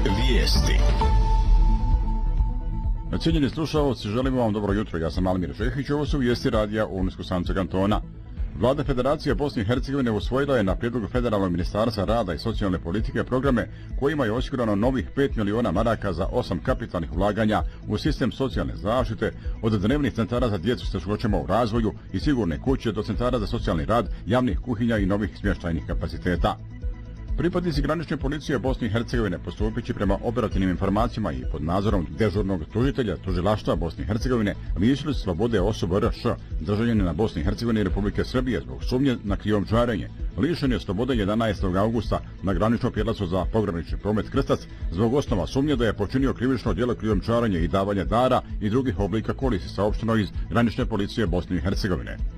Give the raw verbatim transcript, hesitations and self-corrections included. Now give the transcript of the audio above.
Vijesti. Cijenjeni slušalci, želimo vam dobro jutro. Ja sam Almir Žehić, ovo su vijesti radija Unijsko-Sanskog kantona. Vlada Federacije Bosne i Hercegovine usvojila je na prijedlog Federalnog ministarstva rada i socijalne politike programe kojima je osigurano novih pet miliona maraka za osam kapitalnih ulaganja u sistem socijalne zaštite, od dnevnih centara za djecu s teškoćama u razvoju i sigurne kuće do centara za socijalni rad, javnih kuhinja i novih smještajnih kapaciteta. Pripadnici granične policije Bosne i Hercegovine, postupići prema operativnim informacijama i pod nadzorom dežurnog tužitelja tužilaštva Bosne i Hercegovine, lišili slobode osoba R Š, državljanina Bosne i Hercegovine i Republike Srbije zbog sumnje na krijumčarenje. Lišen je slobode jedanaestog augusta na graničnom prijelazu za pogranični promet Krstac zbog osnova sumnje da je počinio krivično djelo krijumčarenja i davanja dara i drugih oblika koristi, saopšteno iz granične policije Bosne i Hercegovine.